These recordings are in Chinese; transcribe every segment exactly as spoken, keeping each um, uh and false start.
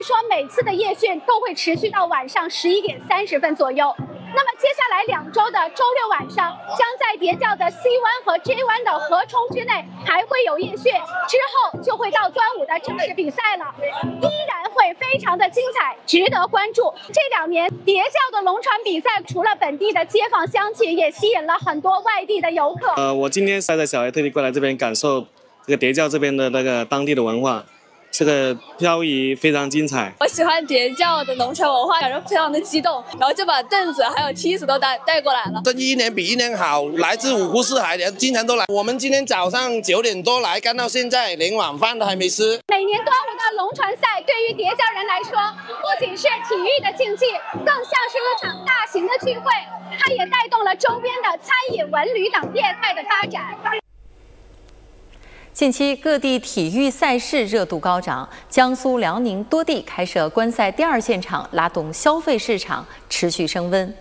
说每次的夜训都会持续到晚上十一点三十分左右。那么接下来两周的周六晚上，将在叠教的 C 湾和 J 湾的合冲之内还会有夜训，之后就会到端午的正式比赛了，依然会非常的精彩，值得关注。这两年叠教的龙船比赛，除了本地的街坊乡亲，也吸引了很多外地的游客。 呃，我今天带着小孩特地过来这边感受这个叠教这边的那个当地的文化。这个漂移非常精彩， 我喜欢叠教的龙船文化，感觉非常的激动，然后就把凳子还有梯子都带带过来了。 这一年比一年好，来自五湖四海的经常都来。我们今天早上九点多来，干到现在，连晚饭都还没吃。 每年端午的龙船赛对于叠教人来说，不仅是体育的竞技，更像是一场大型的聚会，它也带动了周边的餐饮、文旅等业态的发展。 近期各地体育赛事热度高涨，江苏、辽宁多地开设观赛第二现场，拉动消费市场持续升温。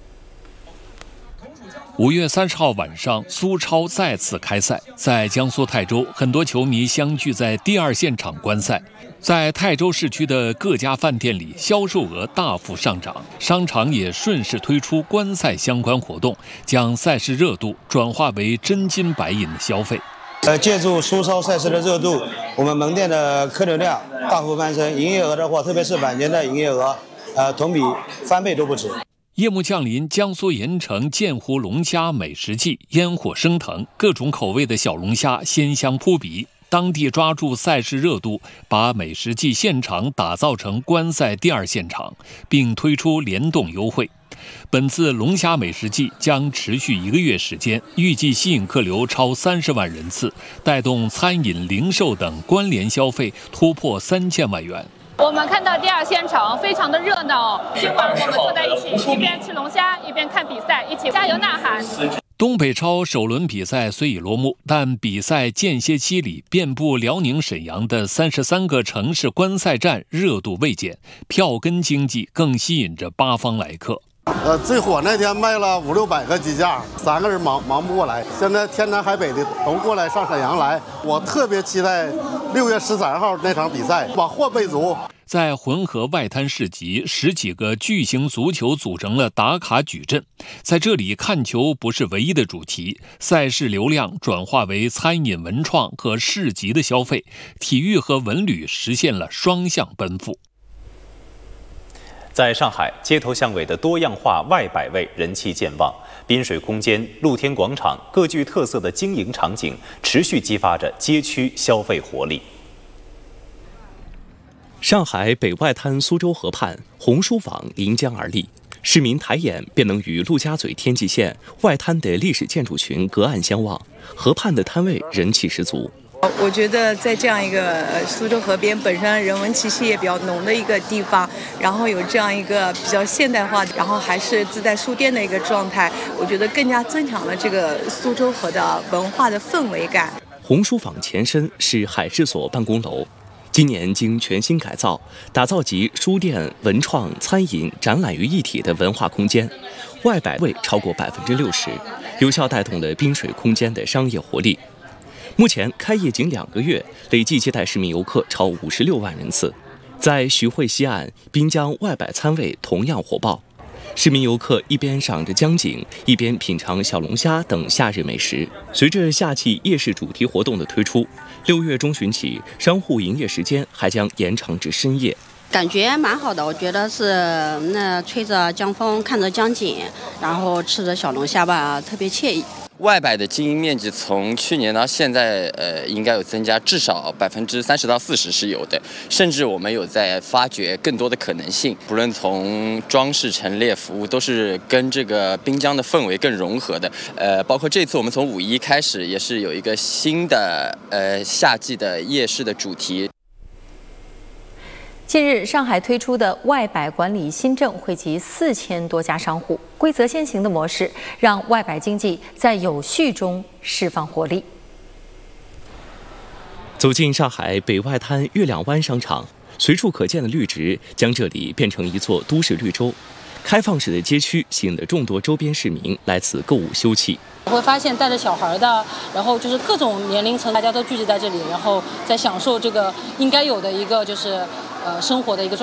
五月三十号晚上，苏超再次开赛，在江苏泰州，很多球迷相聚在第二现场观赛。在泰州市区的各家饭店里，销售额大幅上涨，商场也顺势推出观赛相关活动，将赛事热度转化为真金白银的消费。 呃，借助苏超赛事的热度，我们门店的客流量大幅攀升，营业额的话，特别是晚间的营业额，呃，同比翻倍都不止。 夜幕降临，江苏盐城建湖龙虾美食季烟火升腾，各种口味的小龙虾鲜香扑鼻。当地抓住赛事热度，把美食季现场打造成观赛第二现场，并推出联动优惠。本次龙虾美食季将持续一个月时间，预计吸引客流超三十万人次，带动餐饮、零售等关联消费突破三千万元。 我们看到第二现场非常的热闹，今晚我们坐在一起，一边吃龙虾，一边看比赛，一起加油呐喊。 东北超首轮比赛虽已落幕，但比赛间歇期里，遍布辽宁沈阳的三十三个城市观赛站热度未减，票根经济更吸引着八方来客。 呃，最火那天卖了五六百个机架，三个人忙忙不过来。现在天南海北的都过来上沈阳来，我特别期待六月十三号那场比赛，把货备足。 在浑河外滩市集，十几个巨型足球组成了打卡矩阵。在这里，看球不是唯一的主题，赛事流量转化为餐饮、文创和市集的消费，体育和文旅实现了双向奔赴。 在上海，街头巷尾的多样化外摆位人气健旺，滨水空间、露天广场各具特色的经营场景，持续激发着街区消费活力。 上海北外滩苏州河畔，红书坊临江而立，市民抬眼便能与陆家嘴天际线外滩的历史建筑群隔岸相望，河畔的摊位人气十足。 我觉得在这样一个呃苏州河边本身人文气息也比较浓的一个地方，然后有这样一个比较现代化，然后还是自带书店的一个状态，我觉得更加增强了这个苏州河的文化的氛围感。 红书坊前身是海事所办公楼，今年经全新改造，打造集书店、文创、餐饮、展览于一体的文化空间，外摆位超过百分之六十，有效带动了滨水空间的商业活力。目前开业仅两个月，累计接待市民游客超五十六万人次。在徐汇西岸，滨江外摆餐位同样火爆，市民游客一边赏着江景，一边品尝小龙虾等夏日美食。随着夏季夜市主题活动的推出，六月中旬起，商户营业时间还将延长至深夜。 感觉蛮好的，我觉得是那吹着江风，看着江景，然后吃着小龙虾吧，特别惬意。 外摆的经营面积从去年到现在，呃，应该有增加，至少百分之三十到四十是有的，甚至我们有在发掘更多的可能性。不论从装饰陈列服务，都是跟这个滨江的氛围更融合的。呃，包括这次我们从五一开始，也是有一个新的呃夏季的夜市的主题。 近日，上海推出的外摆管理新政惠及四千多家商户，规则先行的模式让外摆经济在有序中释放活力。 走进上海北外滩月亮湾商场，随处可见的绿植将这里变成一座都市绿洲。开放式的街区吸引了众多周边市民来此购物休憩。 我会发现带着小孩的，然后就是各种年龄层，大家都聚集在这里，然后在享受这个应该有的一个就是呃生活的一个状态。